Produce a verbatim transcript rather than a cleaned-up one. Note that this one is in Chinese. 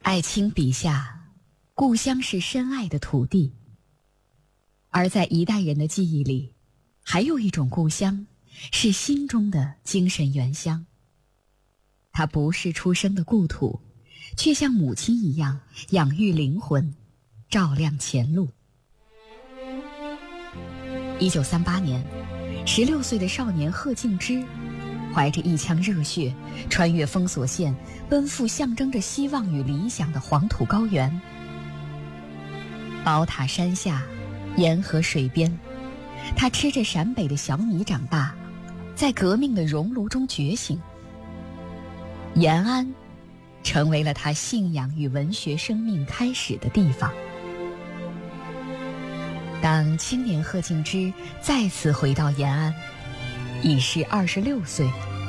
艾青笔下，故乡是深爱的土地，而在一代人的记忆里，还有一种故乡，是心中的精神原乡。它不是出生的故土，却像母亲一样养育灵魂，照亮前路。一九三八年，十六岁的少年贺敬之怀着一腔热血，穿越封锁线，奔赴象征着希望与理想的黄土高原。宝塔山下，沿河水边，他吃着陕北的小米长大，在革命的熔炉中觉醒。延安成为了他信仰与文学生命开始的地方。当青年贺敬之再次回到延安，已是二十六岁。